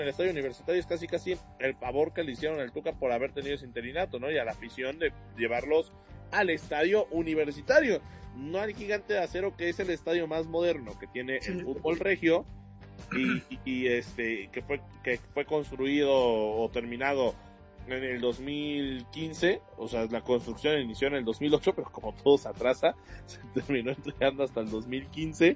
el estadio universitario es casi el favor que le hicieron al Tuca por haber tenido ese interinato, ¿no? Y a la afición de llevarlos al estadio universitario, no al Gigante de Acero, que es el estadio más moderno que tiene el fútbol regio, que fue construido o terminado en el 2015, o sea, la construcción inició en el 2008, pero como todo se atrasa, se terminó entregando hasta el 2015,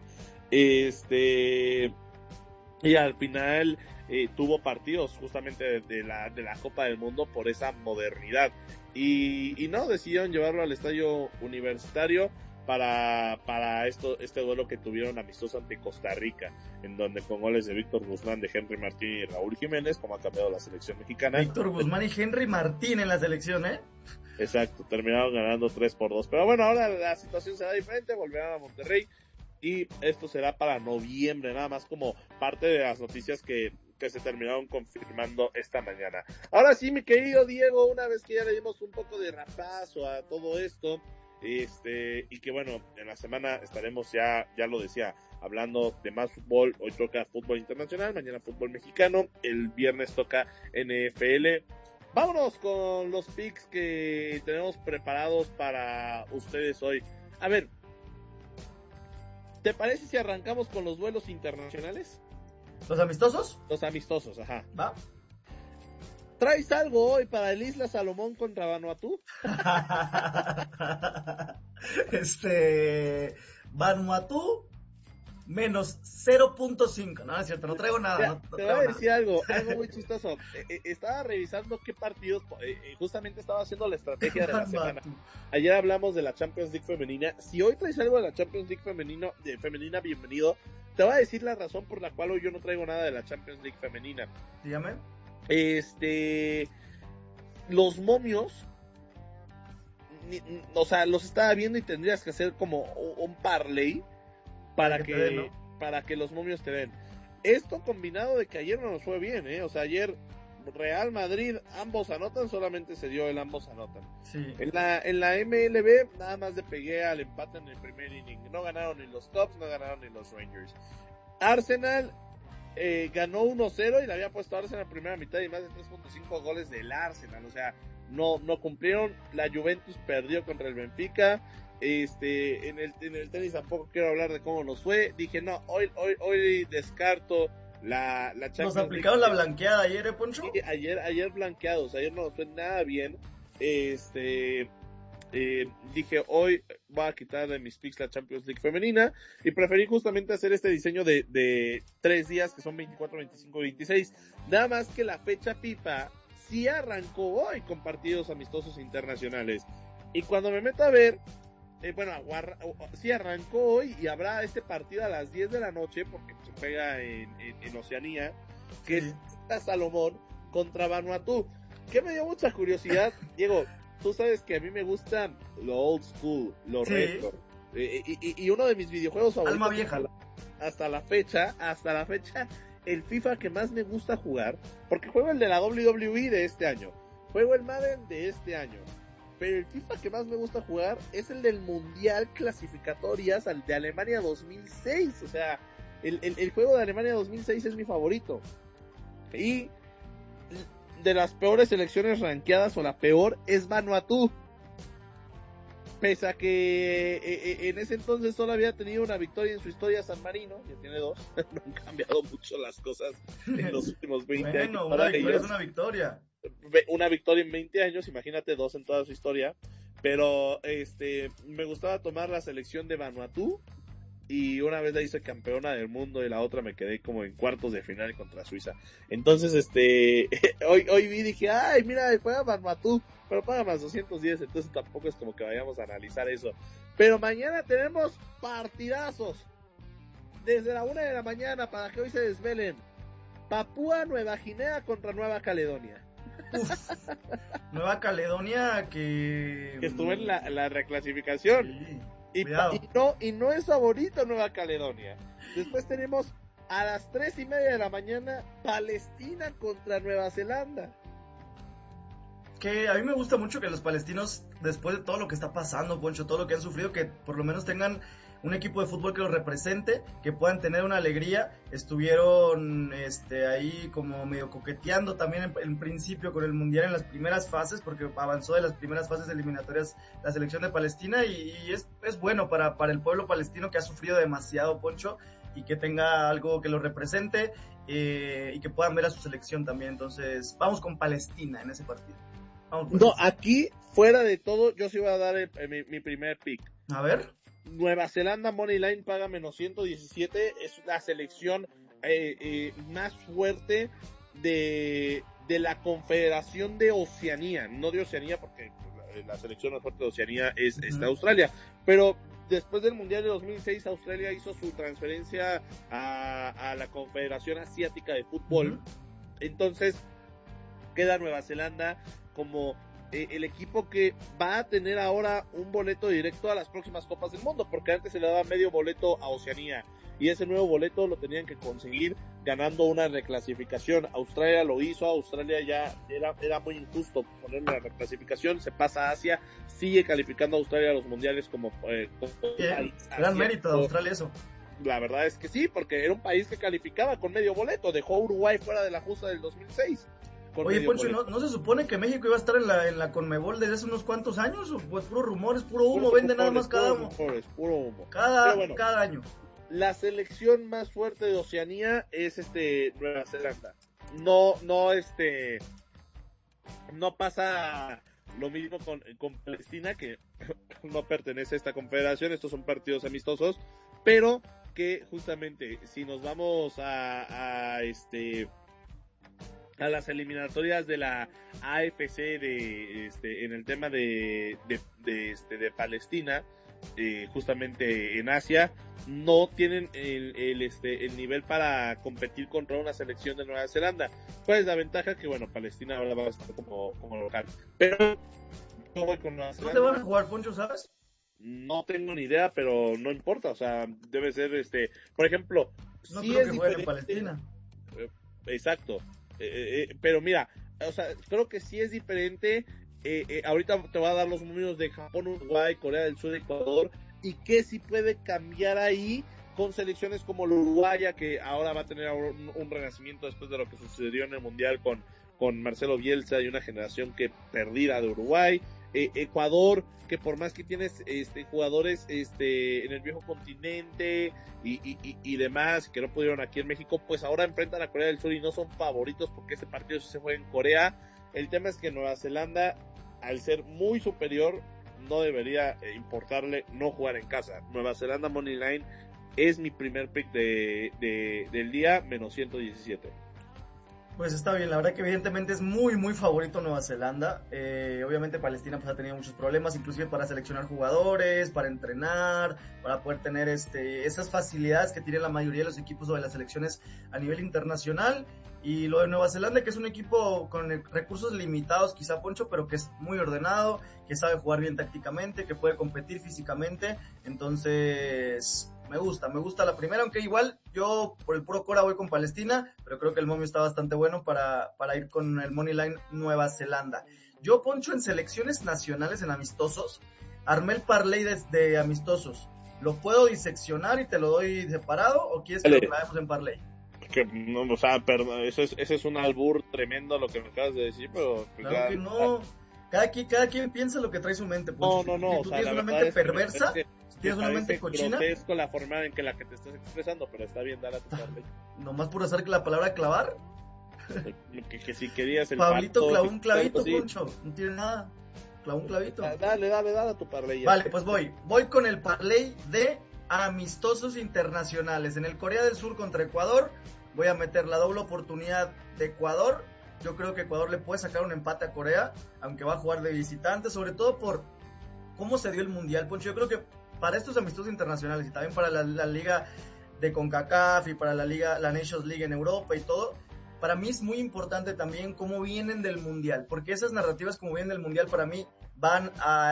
y al final tuvo partidos justamente de la Copa del Mundo por esa modernidad, y no, decidieron llevarlo al estadio universitario para este duelo que tuvieron amistoso ante Costa Rica, en donde con goles de Víctor Guzmán, de Henry Martín y Raúl Jiménez, como ha cambiado la selección mexicana. Víctor Guzmán y Henry Martín en la selección, ¿eh? Exacto, terminaron ganando 3-2, pero bueno, ahora la situación será diferente, volverán a Monterrey, y esto será para noviembre, nada más como parte de las noticias que se terminaron confirmando esta mañana. Ahora sí, mi querido Diego, una vez que ya le dimos un poco de rapazo a todo esto, y que bueno, en la semana estaremos ya lo decía, hablando de más fútbol. Hoy toca fútbol internacional, mañana fútbol mexicano, el viernes toca NFL. Vámonos con los picks que tenemos preparados para ustedes hoy. A ver, ¿te parece si arrancamos con los duelos internacionales? ¿Los amistosos? Los amistosos, ajá. ¿Va? ¿Traes algo hoy para el Isla Salomón contra Vanuatu? Vanuatu menos 0.5. No, es cierto, no traigo nada. Te voy a decir algo muy chistoso. Estaba revisando qué partidos, justamente estaba haciendo la estrategia de la semana. Ayer hablamos de la Champions League femenina. Si hoy traes algo de la Champions League femenina, bienvenido. Te voy a decir la razón por la cual hoy yo no traigo nada de la Champions League femenina. Dígame. Los momios, o sea, los estaba viendo y tendrías que hacer como un parlay para que los momios te den. Esto combinado de que ayer no nos fue bien, o sea, ayer Real Madrid, ambos anotan, solamente se dio el ambos anotan. Sí. En la MLB nada más le pegué al empate en el primer inning. No ganaron ni los Cubs, no ganaron ni los Rangers. Arsenal ganó 1-0 y le había puesto a Arsenal primera mitad y más de 3.5 goles del Arsenal, o sea, no cumplieron. La Juventus perdió contra el Benfica. En el tenis tampoco quiero hablar de cómo nos fue. Dije, no, hoy descarto la Champions League. Nos aplicaron la blanqueada ayer, Poncho. Sí, ayer blanqueados, ayer no nos fue nada bien. Dije, hoy voy a quitar de mis picks la Champions League femenina y preferí justamente hacer este diseño de 3 días que son 24, 25 y 26. Nada más que la fecha FIFA sí arrancó hoy con partidos amistosos internacionales. Y cuando me meto a ver, sí arrancó hoy y habrá este partido a las 10 de la noche porque se juega en Oceanía, que es Salomón contra Vanuatu. Que me dio mucha curiosidad, Diego. Tú sabes que a mí me gusta lo old school, lo retro. Y uno de mis videojuegos favoritos. Alma vieja. Hasta la fecha, el FIFA que más me gusta jugar, porque juego el de la WWE de este año, juego el Madden de este año, pero el FIFA que más me gusta jugar es el del Mundial Clasificatorias de Alemania 2006. O sea, el juego de Alemania 2006 es mi favorito. Y de las peores selecciones rankeadas, o la peor, es Vanuatu. Pese a que en ese entonces solo había tenido una victoria en su historia San Marino, ya tiene 2, no han cambiado mucho las cosas en los últimos 20 años. Una victoria es una victoria. Una victoria en 20 años, imagínate 2 en toda su historia. Pero me gustaba tomar la selección de Vanuatu. Y una vez la hice campeona del mundo y la otra me quedé como en cuartos de final contra Suiza. Entonces, hoy vi y dije, ay, mira, juega Vanuatu, pero paga más 210, entonces tampoco es como que vayamos a analizar eso. Pero mañana tenemos partidazos. Desde la 1 de la mañana para que hoy se desvelen. Papúa Nueva Guinea contra Nueva Caledonia. Nueva Caledonia que estuvo en la reclasificación. Sí. Y no es favorito Nueva Caledonia. Después tenemos a las 3:30 de la mañana Palestina contra Nueva Zelanda. Que a mí me gusta mucho que los palestinos, después de todo lo que está pasando, Poncho, todo lo que han sufrido, que por lo menos tengan un equipo de fútbol que los represente, que puedan tener una alegría. Estuvieron ahí como medio coqueteando también en principio con el Mundial en las primeras fases, porque avanzó de las primeras fases eliminatorias la selección de Palestina, y es bueno para el pueblo palestino, que ha sufrido demasiado, Poncho, y que tenga algo que lo represente, y que puedan ver a su selección también. Entonces vamos con Palestina en ese partido. No, aquí, fuera de todo, yo sí voy a dar mi primer pick. A ver. Nueva Zelanda Moneyline paga menos 117, es la selección más fuerte de la Confederación de Oceanía, no de Oceanía porque la selección más fuerte de Oceanía es Australia, pero después del Mundial de 2006 Australia hizo su transferencia a la Confederación Asiática de Fútbol, entonces queda Nueva Zelanda como el equipo que va a tener ahora un boleto directo a las próximas Copas del Mundo, porque antes se le daba medio boleto a Oceanía, y ese nuevo boleto lo tenían que conseguir ganando una reclasificación. Australia lo hizo, Australia ya era muy injusto ponerle la reclasificación, se pasa a Asia, sigue calificando a Australia a los mundiales como país. Gran mérito de Australia eso. La verdad es que sí, porque era un país que calificaba con medio boleto, dejó a Uruguay fuera de la justa del 2006. Oye, Poncho, ¿no se supone que México iba a estar en la Conmebol desde hace unos cuantos años? ¿O pues puro rumores, puro humo? Vende nada más cada uno. Puro humo. Cada año. La selección más fuerte de Oceanía es Nueva Zelanda. No pasa lo mismo con Palestina, que no pertenece a esta confederación, estos son partidos amistosos, pero que justamente si nos vamos a las eliminatorias de la AFC en el tema de Palestina, justamente en Asia, no tienen el nivel para competir contra una selección de Nueva Zelanda. ¿Cuál es la ventaja? Que bueno, Palestina ahora va a estar como local, pero yo voy con Nueva Zelanda. ¿Dónde van a jugar, Poncho, sabes? No tengo ni idea, pero no importa, o sea, debe ser por ejemplo, no sí creo es que juegue en Palestina. Exacto. Pero mira, o sea, creo que sí es diferente. Ahorita te voy a dar los números de Japón, Uruguay, Corea del Sur, Ecuador, y que sí puede cambiar ahí con selecciones como la uruguaya, que ahora va a tener un renacimiento después de lo que sucedió en el Mundial con Marcelo Bielsa y una generación que perdida de Uruguay. Ecuador, que por más que tienes jugadores en el viejo continente y demás, que no pudieron aquí en México, pues ahora enfrentan a Corea del Sur y no son favoritos porque ese partido sí se juega en Corea. El tema es que Nueva Zelanda, al ser muy superior, no debería importarle no jugar en casa. Nueva Zelanda Moneyline es mi primer pick del día, menos 117. Pues está bien, la verdad que evidentemente es muy muy favorito Nueva Zelanda. Obviamente Palestina pues ha tenido muchos problemas, inclusive para seleccionar jugadores, para entrenar, para poder tener esas facilidades que tienen la mayoría de los equipos o de las selecciones a nivel internacional. Y lo de Nueva Zelanda, que es un equipo con recursos limitados quizá, Poncho, pero que es muy ordenado, que sabe jugar bien tácticamente, que puede competir físicamente. Entonces me gusta la primera, aunque igual yo por el puro Cora voy con Palestina, pero creo que el momio está bastante bueno para ir con el Moneyline Nueva Zelanda. Yo, Poncho, en selecciones nacionales, en amistosos, armé el parlay de amistosos. ¿Lo puedo diseccionar y te lo doy separado o quieres que lo traemos en parlay? Que no, o sea, perdón, ese es un albur tremendo lo que me acabas de decir, pero pues claro que no. Cada quien piensa lo que trae su mente, Poncho. No, si tú tienes una mente perversa, tienes una mente cochina. Es con la forma en que la que te estás expresando, pero está bien, dale a tu parte. Nomás por hacer que la palabra clavar. que si querías el Pablito clavó un clavito, Poncho, no tiene nada. Clavó un clavito. Dale a tu parlay. Vale, pues voy con el parlay de amistosos internacionales. En el Corea del Sur contra Ecuador, voy a meter la doble oportunidad de Ecuador. Yo creo que Ecuador le puede sacar un empate a Corea, aunque va a jugar de visitante, sobre todo por cómo se dio el Mundial, Poncho. Yo creo que para estos amistosos internacionales y también para la liga de CONCACAF y para la Nations League en Europa y todo, para mí es muy importante también cómo vienen del Mundial, porque esas narrativas como vienen del Mundial para mí van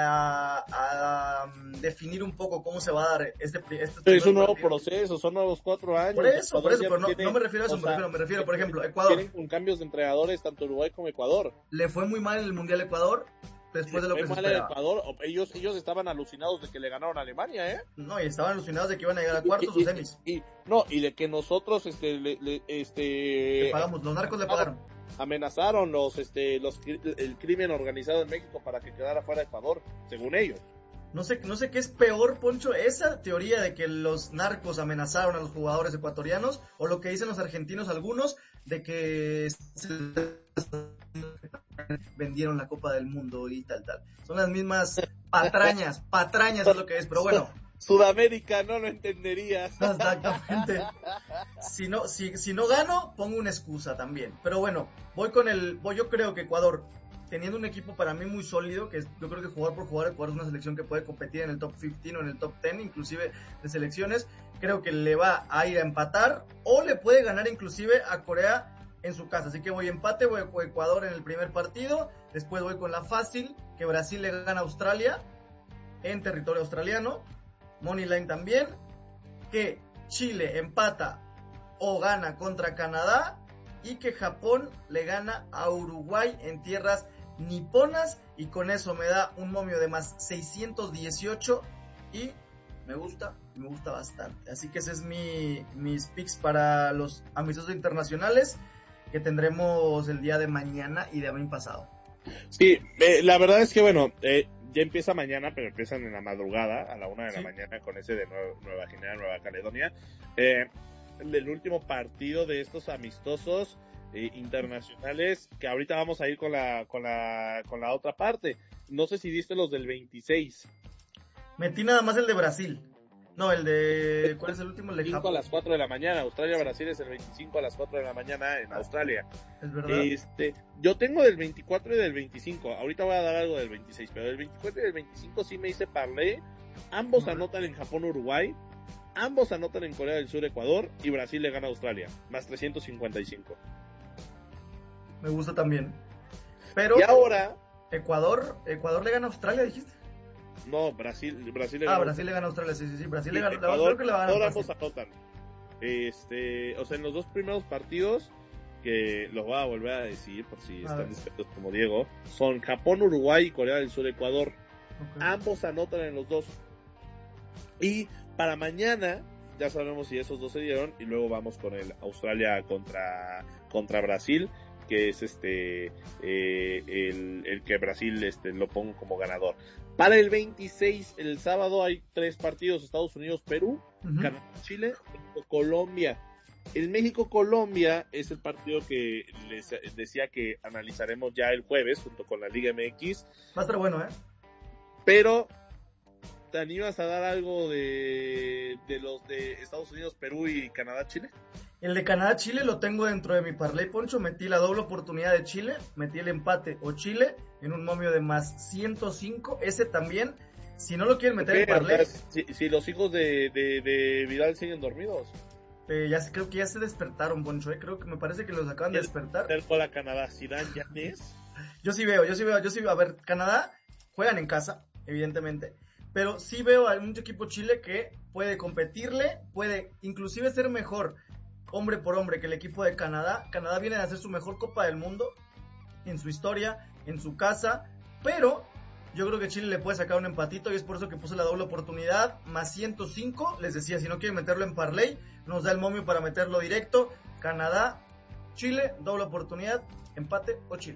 a definir un poco cómo se va a dar este es un nuevo proceso, son nuevos 4 años. Por eso, pero no me refiero a eso, me refiero, por ejemplo, Ecuador. Tienen con cambios de entrenadores tanto Uruguay como Ecuador. Le fue muy mal en el Mundial Ecuador, después de lo que se mal el esperaba. Ecuador, ellos estaban alucinados de que le ganaron a Alemania, ¿eh? No, y estaban alucinados de que iban a llegar a cuartos o semis. Y de que nosotros, Le pagamos, los narcos le pagaron. Amenazaron el crimen organizado en México para que quedara fuera de Ecuador, según ellos. No sé qué es peor, Poncho, esa teoría de que los narcos amenazaron a los jugadores ecuatorianos, o lo que dicen los argentinos algunos, de que vendieron la Copa del Mundo y tal. Son las mismas patrañas es lo que es, pero bueno. Sudamérica no lo entenderías. Exactamente. Si no gano, pongo una excusa también. Pero bueno, yo creo que Ecuador, teniendo un equipo para mí muy sólido, que yo creo que jugar por jugar, Ecuador es una selección que puede competir en el top 15 o en el top 10, inclusive de selecciones, creo que le va a ir a empatar o le puede ganar inclusive a Corea en su casa. Así que voy empate, voy con Ecuador en el primer partido, después voy con la fácil, que Brasil le gana a Australia en territorio australiano, Moneyline también, que Chile empata o gana contra Canadá y que Japón le gana a Uruguay en tierras niponas, y con eso me da un momio de más 618 y me gusta bastante. Así que ese es mis picks para los amistosos internacionales que tendremos el día de mañana y de hoy pasado. Sí, la verdad es que bueno, ya empieza mañana, pero empiezan en la madrugada, a la 1 de la mañana, con ese de Nueva Guinea, Nueva Caledonia. El último partido de estos amistosos internacionales, que ahorita vamos a ir con la otra parte. No sé si viste los del 26. Metí nada más el de Brasil. No, el de... ¿Cuál es el último? El de 5 a las 4 de la mañana. Australia-Brasil es el 25 a las 4 de la mañana en Australia. Es verdad. Yo tengo del 24 y del 25. Ahorita voy a dar algo del 26, pero del 24 y del 25 sí me hice parlay. Ambos anotan en Japón-Uruguay. Ambos anotan en Corea del Sur-Ecuador. Y Brasil le gana a Australia. Más 355. Me gusta también. Pero... Y ahora... Ecuador le gana a Australia, dijiste. No, Brasil le gana. Brasil le gana a Australia, sí. Brasil le gana. Ecuador, creo que le va a ganar. ambos anotan. O sea, en los dos primeros partidos, que los voy a volver a decir por si están dispersos como Diego, son Japón, Uruguay y Corea del Sur, Ecuador. Okay. Ambos anotan en los dos. Y para mañana ya sabemos si esos dos se dieron, y luego vamos con el Australia contra Brasil, que es el que Brasil lo pongo como ganador. Para el 26, el sábado, hay 3 partidos: Estados Unidos, Perú, Canadá, Chile, México, Colombia. El México-Colombia es el partido que les decía que analizaremos ya el jueves junto con la Liga MX. Va a estar bueno, Pero ¿te animas a dar algo de los de Estados Unidos, Perú y Canadá, Chile? El de Canadá-Chile lo tengo dentro de mi parlay, Poncho. Metí la doble oportunidad de Chile, metí el empate o Chile en un momio de más 105. Ese también, si no lo quieren meter en parlay. Si los hijos de Vidal siguen dormidos. Creo que ya se despertaron, Poncho. Creo que me parece que los acaban de despertar. Con la Canadá, Zidane, Yanes. Yo sí veo. A ver, Canadá juegan en casa, evidentemente. Pero sí veo a un equipo Chile que puede competirle, puede inclusive ser mejor hombre por hombre que el equipo de Canadá. Canadá viene a hacer su mejor Copa del Mundo en su historia, en su casa, pero yo creo que Chile le puede sacar un empatito, y es por eso que puse la doble oportunidad, más 105. Les decía, si no quieren meterlo en parlay, nos da el momio para meterlo directo. Canadá, Chile, doble oportunidad, empate o Chile.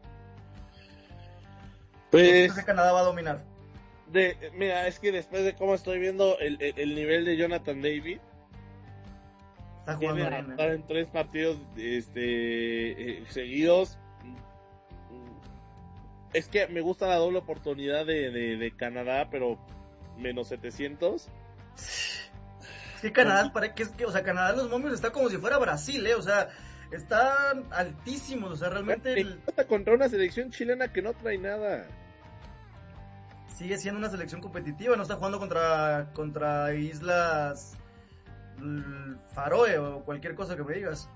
Pues Canadá va a dominar. Mira, es que después de cómo estoy viendo el nivel de Jonathan David, está jugando bien, en 3 partidos seguidos. Es que me gusta la doble oportunidad de Canadá, pero menos 700. Es que Canadá, Canadá en los momios está como si fuera Brasil, o sea, están altísimos, o sea, realmente... Contra una selección chilena que no trae nada. Sigue siendo una selección competitiva, no está jugando contra Islas Faroe o cualquier cosa que me digas.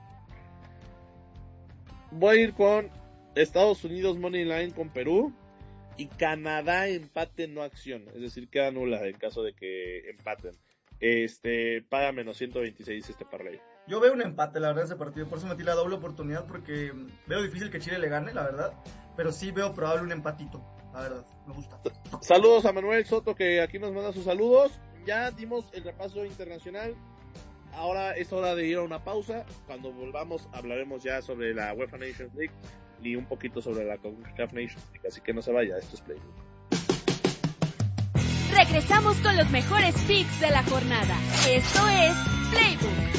Voy a ir con Estados Unidos Moneyline con Perú y Canadá empate no acción, es decir, queda nula en caso de que empaten. Paga menos 126 este parlay. Yo veo un empate, la verdad, ese partido, por eso metí la doble oportunidad, porque veo difícil que Chile le gane, la verdad, pero sí veo probable un empatito. la verdad, me gusta. Saludos a Manuel Soto, que aquí nos manda sus saludos. Ya dimos el repaso internacional. Ahora es hora de ir a una pausa. Cuando volvamos hablaremos ya sobre la UEFA Nations League y un poquito sobre la CONCACAF Nations League. Así que no se vaya, esto es Playbook. Regresamos con los mejores picks de la jornada. Esto es Playbook.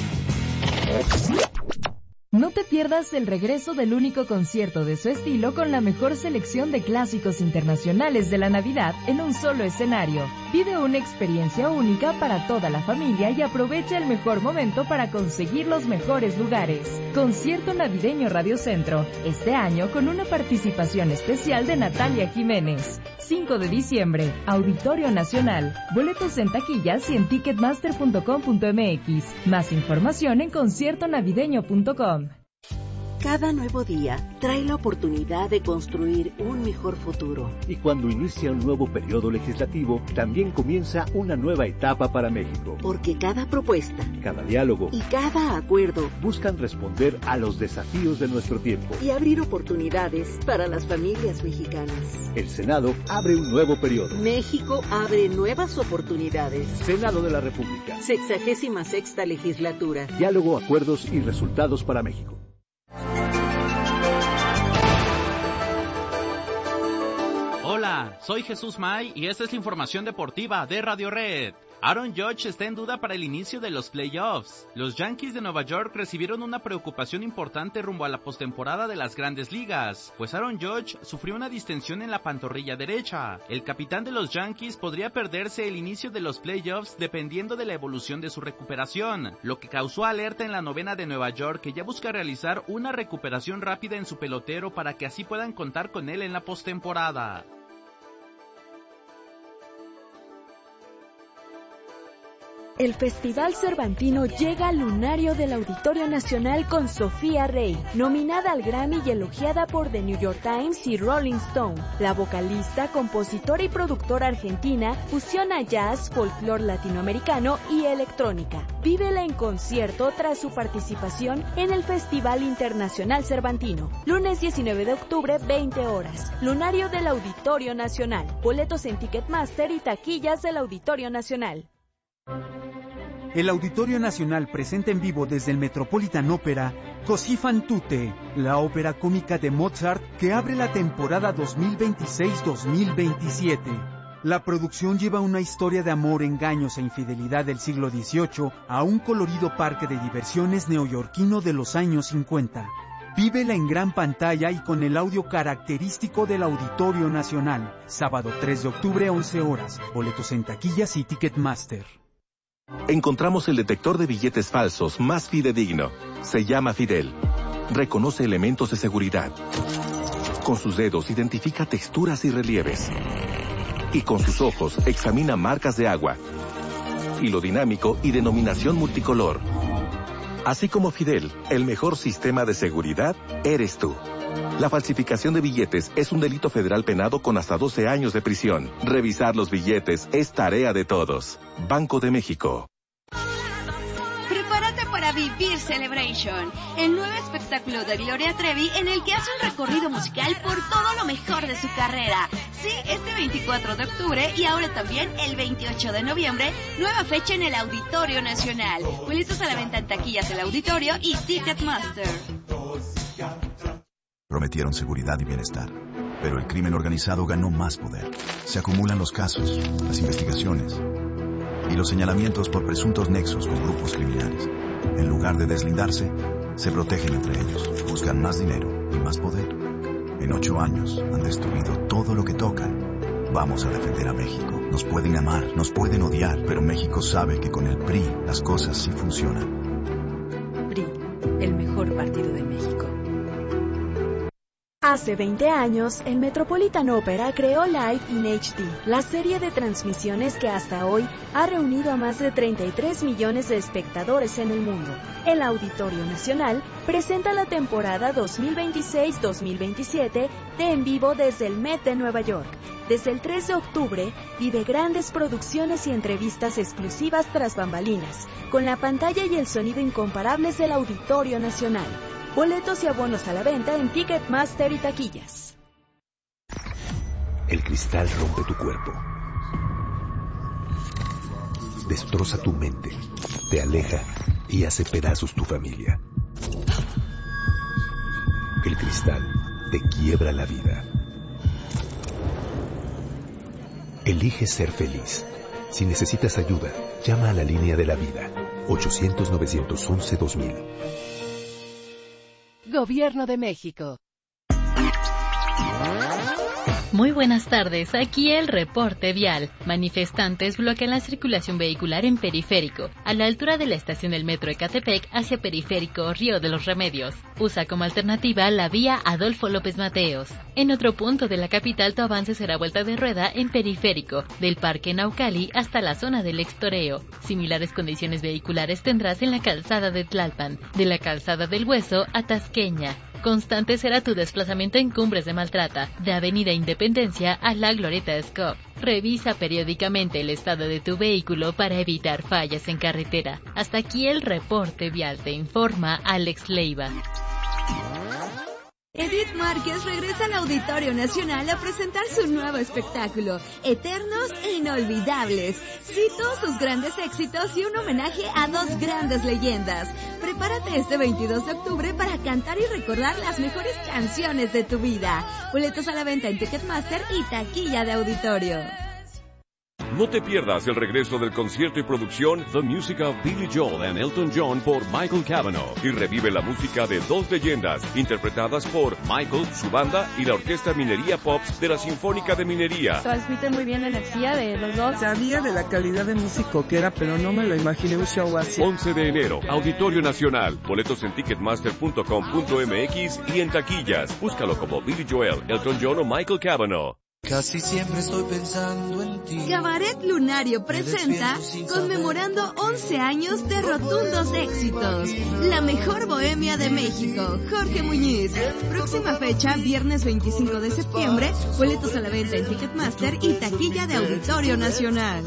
No te pierdas el regreso del único concierto de su estilo con la mejor selección de clásicos internacionales de la Navidad en un solo escenario. Vive una experiencia única para toda la familia y aprovecha el mejor momento para conseguir los mejores lugares. Concierto Navideño Radio Centro, este año con una participación especial de Natalia Jiménez. 5 de diciembre, Auditorio Nacional. Boletos en taquillas y en ticketmaster.com.mx. Más información en conciertonavideño.com. Cada nuevo día trae la oportunidad de construir un mejor futuro. Y cuando inicia un nuevo periodo legislativo, también comienza una nueva etapa para México. Porque cada propuesta, cada diálogo y cada acuerdo buscan responder a los desafíos de nuestro tiempo y abrir oportunidades para las familias mexicanas. El Senado abre un nuevo periodo. México abre nuevas oportunidades. Senado de la República. 66ª legislatura. Diálogo, acuerdos y resultados para México. Hola, soy Jesús May y esta es la información deportiva de Radio Red. Aaron Judge está en duda para el inicio de los playoffs. Los Yankees de Nueva York recibieron una preocupación importante rumbo a la postemporada de las Grandes Ligas, pues Aaron Judge sufrió una distensión en la pantorrilla derecha. El capitán de los Yankees podría perderse el inicio de los playoffs dependiendo de la evolución de su recuperación, lo que causó alerta en la novena de Nueva York, que ya busca realizar una recuperación rápida en su pelotero para que así puedan contar con él en la postemporada. El Festival Cervantino llega al lunario del Auditorio Nacional con Sofía Rey, nominada al Grammy y elogiada por The New York Times y Rolling Stone. La vocalista, compositora y productora argentina fusiona jazz, folclore latinoamericano y electrónica. Vívela en concierto tras su participación en el Festival Internacional Cervantino. Lunes 19 de octubre, 20 horas. Lunario del Auditorio Nacional. Boletos en Ticketmaster y taquillas del Auditorio Nacional. El Auditorio Nacional presenta en vivo desde el Metropolitan Opera Così fan tutte, la ópera cómica de Mozart que abre la temporada 2026-2027. La producción lleva una historia de amor, engaños e infidelidad del siglo XVIII a un colorido parque de diversiones neoyorquino de los años 50. Vívela en gran pantalla y con el audio característico del Auditorio Nacional. Sábado 3 de octubre, 11 horas. Boletos en taquillas y Ticketmaster. Encontramos el detector de billetes falsos más fidedigno. Se llama Fidel. Reconoce elementos de seguridad. Con sus dedos identifica texturas y relieves. Y con sus ojos examina marcas de agua. Hilo dinámico y denominación multicolor. Así como Fidel, el mejor sistema de seguridad eres tú. La falsificación de billetes es un delito federal penado con hasta 12 años de prisión. Revisar los billetes es tarea de todos. Banco de México. Prepárate para vivir Celebration, el nuevo espectáculo de Gloria Trevi en el que hace un recorrido musical por todo lo mejor de su carrera. Sí, este 24 de octubre y ahora también el 28 de noviembre, nueva fecha en el Auditorio Nacional. Boletos a la venta en taquillas del Auditorio y Ticketmaster. Prometieron seguridad y bienestar, pero el crimen organizado ganó más poder. Se acumulan los casos, las investigaciones y los señalamientos por presuntos nexos con grupos criminales. En lugar de deslindarse, se protegen entre ellos, buscan más dinero y más poder. En 8 años han destruido todo lo que tocan. Vamos a defender a México. Nos pueden amar, nos pueden odiar, pero México sabe que con el PRI las cosas sí funcionan. PRI, el mejor partido de México. Hace 20 años, el Metropolitan Opera creó Live in HD, la serie de transmisiones que hasta hoy ha reunido a más de 33 millones de espectadores en el mundo. El Auditorio Nacional presenta la temporada 2026-2027 de En Vivo desde el Met de Nueva York. Desde el 3 de octubre, vive grandes producciones y entrevistas exclusivas tras bambalinas, con la pantalla y el sonido incomparables del Auditorio Nacional. Boletos y abonos a la venta en Ticketmaster y taquillas. El cristal rompe tu cuerpo. Destroza tu mente, te aleja y hace pedazos tu familia. El cristal te quiebra la vida. Elige ser feliz. Si necesitas ayuda, llama a la línea de la vida. 800-911-2000. Gobierno de México. Muy buenas tardes, aquí el reporte vial. Manifestantes bloquean la circulación vehicular en Periférico, a la altura de la estación del metro Ecatepec hacia Periférico Río de los Remedios. Usa como alternativa la vía Adolfo López Mateos. En otro punto de la capital, tu avance será vuelta de rueda en Periférico, del Parque Naucali hasta la zona del Extoreo. Similares condiciones vehiculares tendrás en la calzada de Tlalpan, de la calzada del Hueso a Tasqueña. Constante será tu desplazamiento en Cumbres de Maltrata, de Avenida Independencia a la Glorieta Scop. Revisa periódicamente el estado de tu vehículo para evitar fallas en carretera. Hasta aquí el reporte vial, te informa Alex Leiva. Edith Márquez regresa al Auditorio Nacional a presentar su nuevo espectáculo, Eternos e Inolvidables. Cito sus grandes éxitos y un homenaje a dos grandes leyendas. Prepárate este 22 de octubre para cantar y recordar las mejores canciones de tu vida. Boletos a la venta en Ticketmaster y taquilla de auditorio. No te pierdas el regreso del concierto y producción The Music of Billy Joel and Elton John por Michael Cavanaugh y revive la música de dos leyendas interpretadas por Michael, su banda y la Orquesta Minería Pops de la Sinfónica de Minería. Transmite muy bien la energía de los dos. Sabía de la calidad de músico que era, pero no me lo imaginé un show así. 11 de enero, Auditorio Nacional. Boletos en ticketmaster.com.mx y en taquillas. Búscalo como Billy Joel, Elton John o Michael Cavanaugh. Casi siempre estoy pensando en ti. Cabaret Lunario presenta conmemorando 11 años de rotundos éxitos. La mejor bohemia de México, Jorge Muñiz. Próxima fecha, viernes 25 de septiembre. Boletos a la venta en Ticketmaster y taquilla de Auditorio Nacional.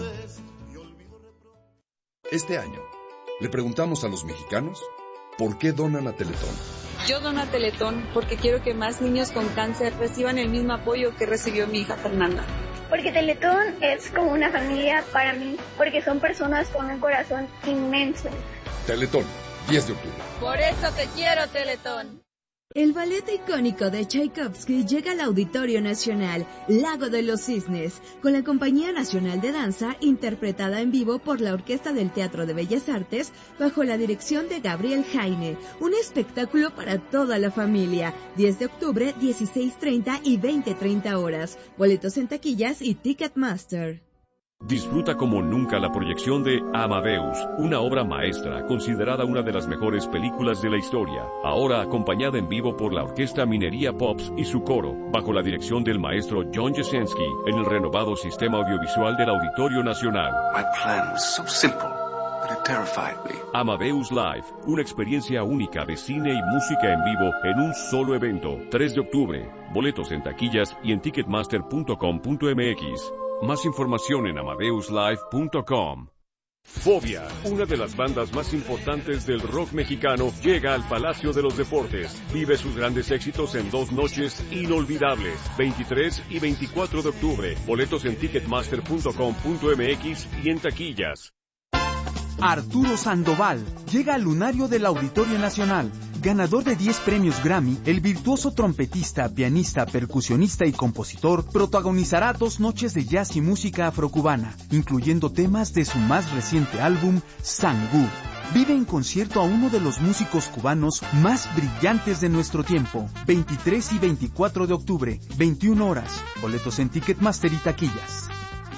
Este año, le preguntamos a los mexicanos por qué donan a Teletón. Yo dono a Teletón porque quiero que más niños con cáncer reciban el mismo apoyo que recibió mi hija Fernanda. Porque Teletón es como una familia para mí, porque son personas con un corazón inmenso. Teletón, 10 de octubre. Por eso te quiero, Teletón. El ballet icónico de Tchaikovsky llega al Auditorio Nacional, Lago de los Cisnes, con la Compañía Nacional de Danza, interpretada en vivo por la Orquesta del Teatro de Bellas Artes, bajo la dirección de Gabriel Jaine. Un espectáculo para toda la familia. 10 de octubre, 16:30 y 20:30 horas. Boletos en taquillas y Ticketmaster. Disfruta como nunca la proyección de Amadeus, una obra maestra considerada una de las mejores películas de la historia, ahora acompañada en vivo por la Orquesta Minería Pops y su coro, bajo la dirección del maestro John Jasenski, en el renovado sistema audiovisual del Auditorio Nacional. My plan was so simple, but it terrified me. Amadeus Live, una experiencia única de cine y música en vivo en un solo evento, 3 de octubre. Boletos en taquillas y en ticketmaster.com.mx. Más información en amadeuslive.com. Fobia, una de las bandas más importantes del rock mexicano, llega al Palacio de los Deportes. Vive sus grandes éxitos en 2 noches inolvidables, 23 y 24 de octubre. Boletos en ticketmaster.com.mx y en taquillas. Arturo Sandoval llega al lunario del Auditorio Nacional. Ganador de 10 premios Grammy, el virtuoso trompetista, pianista, percusionista y compositor protagonizará 2 noches de jazz y música afrocubana, incluyendo temas de su más reciente álbum, Sangú. Vive en concierto a uno de los músicos cubanos más brillantes de nuestro tiempo. 23 y 24 de octubre, 21 horas. Boletos en Ticketmaster y taquillas.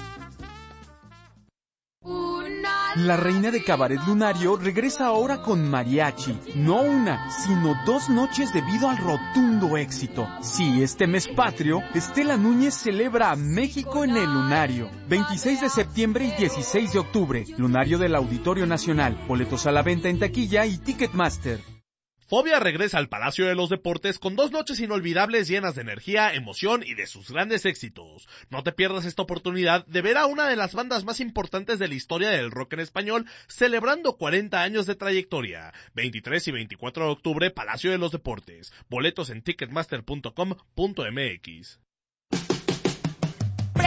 La reina de Cabaret Lunario regresa ahora con mariachi. No una, sino 2 noches debido al rotundo éxito. Sí, este mes patrio, Estela Núñez celebra a México en el Lunario. 26 de septiembre y 16 de octubre. Lunario del Auditorio Nacional. Boletos a la venta en taquilla y Ticketmaster. Fobia regresa al Palacio de los Deportes con 2 noches inolvidables llenas de energía, emoción y de sus grandes éxitos. No te pierdas esta oportunidad de ver a una de las bandas más importantes de la historia del rock en español celebrando 40 años de trayectoria. 23 y 24 de octubre, Palacio de los Deportes. Boletos en ticketmaster.com.mx.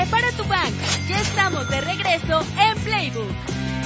Prepara tu bank. Ya estamos de regreso en Playbook.